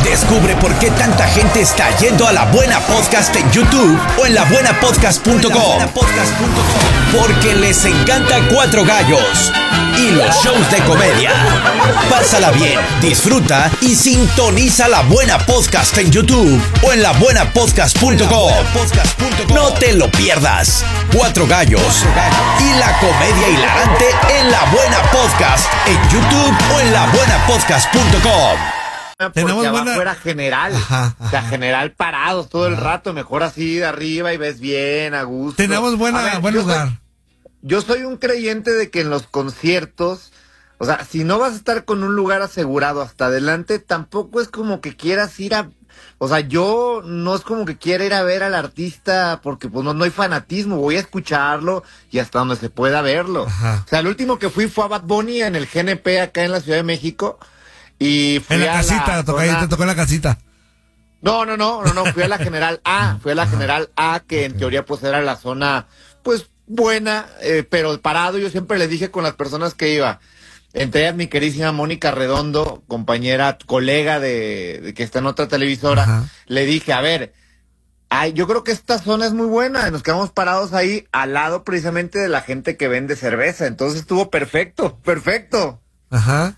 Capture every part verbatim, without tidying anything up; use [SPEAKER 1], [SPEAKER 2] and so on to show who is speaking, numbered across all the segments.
[SPEAKER 1] Descubre por qué tanta gente está yendo a La Buena Podcast en YouTube o en la buena podcast punto com. Porque les encanta Cuatro Gallos y los shows de comedia. Pásala bien, disfruta y sintoniza La Buena Podcast en YouTube o en la buena podcast punto com. No te lo pierdas. Cuatro Gallos y la comedia hilarante en La Buena Podcast en YouTube o en la buena podcast punto com.
[SPEAKER 2] Porque
[SPEAKER 3] Tenemos
[SPEAKER 2] abajo
[SPEAKER 3] buena...
[SPEAKER 2] era general,
[SPEAKER 3] ajá, ajá.
[SPEAKER 2] O sea, general parados todo el rato, mejor así de arriba y ves bien, a gusto.
[SPEAKER 3] Tenemos buena,
[SPEAKER 2] ver,
[SPEAKER 3] buen
[SPEAKER 2] yo
[SPEAKER 3] lugar.
[SPEAKER 2] Soy, yo soy un creyente de que en los conciertos, o sea, si no vas a estar con un lugar asegurado hasta adelante, tampoco es como que quieras ir a... O sea, yo no es como que quiera ir a ver al artista porque pues no, no hay fanatismo, voy a escucharlo y hasta donde se pueda verlo.
[SPEAKER 3] Ajá.
[SPEAKER 2] O sea, el último que fui fue a Bad Bunny en el G N P acá en la Ciudad de México. Y fui
[SPEAKER 3] En la
[SPEAKER 2] a
[SPEAKER 3] casita,
[SPEAKER 2] la
[SPEAKER 3] toca,
[SPEAKER 2] zona...
[SPEAKER 3] te tocó en la casita.
[SPEAKER 2] No, no, no, no, no, fui a la General A, fui a la General A, que en teoría pues era la zona, pues, buena, eh, pero parado, yo siempre le dije con las personas que iba, entre ellas mi queridísima Mónica Redondo, compañera, colega de, de que está en otra televisora,
[SPEAKER 3] Ajá.
[SPEAKER 2] le dije, a ver, ay, yo creo que esta zona es muy buena, nos quedamos parados ahí, al lado precisamente de la gente que vende cerveza, entonces estuvo perfecto, perfecto.
[SPEAKER 3] Ajá.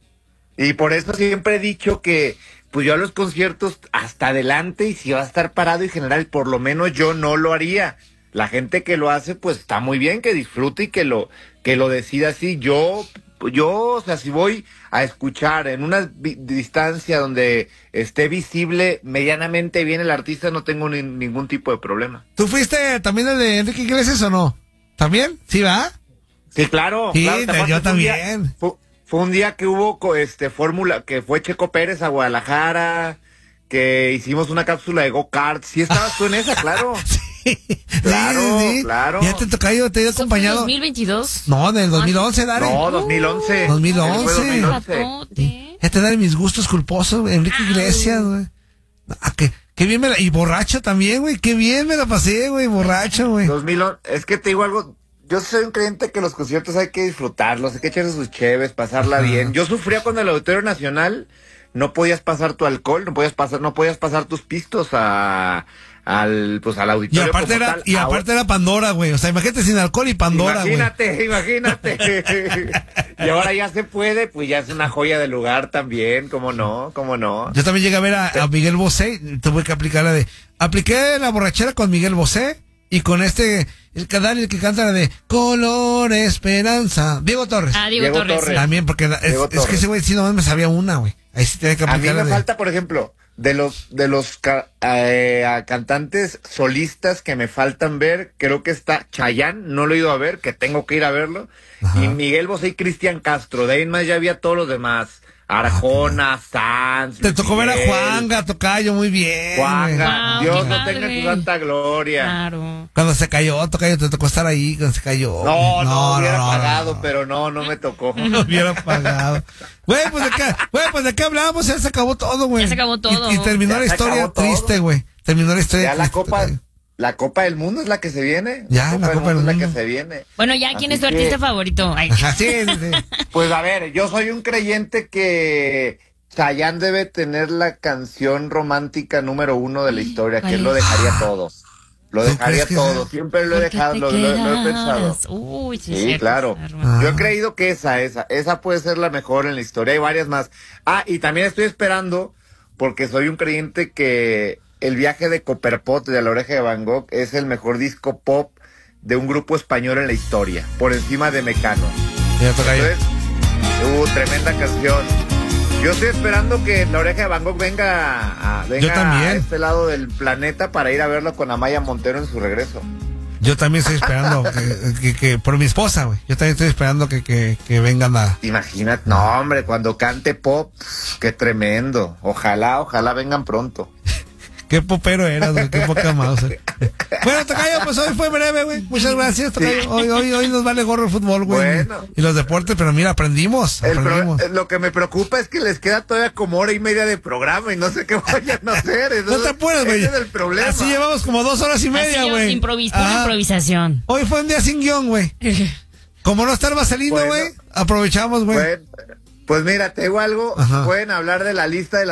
[SPEAKER 2] Y por eso siempre he dicho que, pues yo a los conciertos hasta adelante y si va a estar parado y general, por lo menos yo no lo haría. La gente que lo hace, pues está muy bien, que disfrute y que lo, que lo decida así. Yo, yo, o sea, si voy a escuchar en una vi- distancia donde esté visible medianamente bien el artista, no tengo ni, ningún tipo de problema.
[SPEAKER 3] ¿Tú fuiste también el de Enrique Iglesias o no? ¿También? ¿Sí va?
[SPEAKER 2] Sí, claro.
[SPEAKER 3] Sí,
[SPEAKER 2] claro, ¿te acuerdas
[SPEAKER 3] yo
[SPEAKER 2] que fue un día-
[SPEAKER 3] también.
[SPEAKER 2] Fue, fue un día que hubo co- este fórmula, que fue Checo Pérez a Guadalajara, que hicimos una cápsula de go-kart. Sí estabas tú en esa, claro.
[SPEAKER 3] Sí,
[SPEAKER 2] Claro,
[SPEAKER 3] sí, sí.
[SPEAKER 2] claro.
[SPEAKER 3] Ya te toca yo, te he
[SPEAKER 4] ¿Eso fue
[SPEAKER 3] acompañado.
[SPEAKER 4] dos mil veintidós?
[SPEAKER 3] No, del dos mil once, Dari.
[SPEAKER 2] No, dos mil once.
[SPEAKER 3] dos mil
[SPEAKER 2] Fue
[SPEAKER 3] once.
[SPEAKER 2] dos mil once.
[SPEAKER 4] Ratote.
[SPEAKER 3] Ya te dan mis gustos culposos, güey. Enrique Iglesias, güey. Ah, qué, qué bien me la... Y borracho también, güey. Qué bien me la pasé, güey. Borracho, güey.
[SPEAKER 2] dos mil once. Es que te digo algo. Yo soy un creyente que los conciertos hay que disfrutarlos, hay que echarse sus cheves, pasarla
[SPEAKER 3] Ajá.
[SPEAKER 2] bien. Yo sufría con el Auditorio Nacional, no podías pasar tu alcohol, no podías pasar, no podías pasar tus pistos a, al, pues al
[SPEAKER 3] Y
[SPEAKER 2] auditorio.
[SPEAKER 3] aparte
[SPEAKER 2] como
[SPEAKER 3] era,
[SPEAKER 2] tal.
[SPEAKER 3] y
[SPEAKER 2] Ahora-
[SPEAKER 3] aparte era Pandora, güey. O sea, imagínate sin alcohol y Pandora, güey.
[SPEAKER 2] Imagínate, imagínate. Y ahora ya se puede, pues ya es una joya del lugar también, cómo no, cómo no.
[SPEAKER 3] Yo también llegué a ver a, a Miguel Bosé, tuve que aplicar la de... Apliqué la borrachera con Miguel Bosé y con este, el canal el que canta la de Color Esperanza, Diego Torres.
[SPEAKER 4] Ah, Diego,
[SPEAKER 2] Diego
[SPEAKER 4] Torres.
[SPEAKER 2] Torres.
[SPEAKER 3] También, porque la- es,
[SPEAKER 2] Diego
[SPEAKER 3] es que
[SPEAKER 2] Torres.
[SPEAKER 3] ese güey sí nomás me sabía una, güey. Ahí sí tenía que
[SPEAKER 2] A mí
[SPEAKER 3] aplicar
[SPEAKER 2] me
[SPEAKER 3] la de...
[SPEAKER 2] falta, por ejemplo, de los de los ca- eh, a cantantes solistas que me faltan ver, creo que está Chayanne, no lo he ido a ver, que tengo que ir a verlo,
[SPEAKER 3] Ajá.
[SPEAKER 2] y Miguel Bosé y Cristian Castro, de ahí en más ya había todos los demás, Arjona, Sanz,
[SPEAKER 3] Te tocó ver a
[SPEAKER 2] Miguel,
[SPEAKER 3] Juanga, Tocayo, muy bien.
[SPEAKER 2] Juanga,
[SPEAKER 4] Wow,
[SPEAKER 2] Dios
[SPEAKER 4] qué
[SPEAKER 2] lo tenga en
[SPEAKER 4] padre.
[SPEAKER 2] su santa gloria.
[SPEAKER 4] Claro.
[SPEAKER 3] Cuando se cayó, Tocayo, te tocó estar ahí, cuando se cayó.
[SPEAKER 2] No, no, hubiera
[SPEAKER 3] no,
[SPEAKER 2] pagado,
[SPEAKER 3] no.
[SPEAKER 2] pero no, no me tocó.
[SPEAKER 3] No hubiera pagado. Güey, pues de qué, güey, pues de qué hablábamos, ya se acabó todo, güey.
[SPEAKER 4] Ya se acabó todo.
[SPEAKER 3] Y, y terminó
[SPEAKER 2] Ya
[SPEAKER 3] la
[SPEAKER 2] se
[SPEAKER 3] historia
[SPEAKER 2] acabó todo.
[SPEAKER 3] triste, güey. Terminó la historia
[SPEAKER 2] Ya la
[SPEAKER 3] triste,
[SPEAKER 2] copa,
[SPEAKER 3] Tocayo.
[SPEAKER 2] la Copa del Mundo es la que se viene.
[SPEAKER 3] Ya, la Copa del
[SPEAKER 2] es la
[SPEAKER 3] Mundo.
[SPEAKER 2] que se viene.
[SPEAKER 4] Bueno, ya, ¿quién
[SPEAKER 2] Así
[SPEAKER 4] es tu
[SPEAKER 2] que-
[SPEAKER 4] artista favorito? Ay.
[SPEAKER 3] Ajá, sí, sí, sí.
[SPEAKER 2] Pues a ver, yo soy un creyente que Chayanne debe tener la canción romántica número uno de la historia, que
[SPEAKER 4] ¿cuál
[SPEAKER 2] él lo
[SPEAKER 4] es?
[SPEAKER 2] dejaría todo. Lo
[SPEAKER 3] ¿Tú
[SPEAKER 2] dejaría
[SPEAKER 3] crees que
[SPEAKER 2] todo,
[SPEAKER 3] sea?
[SPEAKER 2] siempre lo he
[SPEAKER 4] ¿Por qué
[SPEAKER 2] dejado,
[SPEAKER 4] te
[SPEAKER 2] lo, lo- lo he
[SPEAKER 4] quedas?
[SPEAKER 2] pensado.
[SPEAKER 4] Uy, sí,
[SPEAKER 2] Sí,
[SPEAKER 4] cierto,
[SPEAKER 2] claro.
[SPEAKER 4] está
[SPEAKER 3] Ah.
[SPEAKER 4] romántico.
[SPEAKER 2] Yo he creído que esa, esa, esa puede ser la mejor en la historia, hay varias más. Ah, y también estoy esperando, porque soy un creyente que El viaje de Copperpot de La Oreja de Van Gogh es el mejor disco pop de un grupo español en la historia, por encima de Mecano.
[SPEAKER 3] Ya, Tocayo.
[SPEAKER 2] Entonces, uh, tremenda canción. Yo estoy esperando que La Oreja de Van Gogh venga, a, venga
[SPEAKER 3] Yo también.
[SPEAKER 2] a este lado del planeta para ir a verlo con Amaya Montero en su regreso.
[SPEAKER 3] Yo también estoy esperando que, que, que- por mi esposa, güey. Yo también estoy esperando que, que, que vengan a...
[SPEAKER 2] Imagínate, no hombre, cuando cante pop, qué tremendo. Ojalá, ojalá vengan pronto.
[SPEAKER 3] Qué popero eras, güey. Qué poca mouse. Bueno, Tocayo, pues hoy fue breve, güey. Muchas gracias, Tocayo.
[SPEAKER 2] Sí.
[SPEAKER 3] Hoy, hoy, hoy nos vale gorro el fútbol, güey.
[SPEAKER 2] Bueno.
[SPEAKER 3] Y los deportes, pero mira, aprendimos.
[SPEAKER 2] El pro-
[SPEAKER 3] aprendimos.
[SPEAKER 2] lo que me preocupa es que les queda todavía como hora y media de programa y no sé qué vayan a hacer.
[SPEAKER 3] No te
[SPEAKER 2] Entonces,
[SPEAKER 3] apures, güey.
[SPEAKER 2] ese es el problema.
[SPEAKER 3] Así llevamos como dos horas y media,
[SPEAKER 4] Así,
[SPEAKER 3] güey.
[SPEAKER 4] improvis- pura
[SPEAKER 3] Ajá.
[SPEAKER 4] improvisación.
[SPEAKER 3] Hoy fue un día sin guión, güey. Como no estar vaselino,
[SPEAKER 2] Bueno.
[SPEAKER 3] güey, aprovechamos, güey.
[SPEAKER 2] Bueno, pues mira, te digo algo,
[SPEAKER 3] Ajá.
[SPEAKER 2] pueden hablar de la lista de las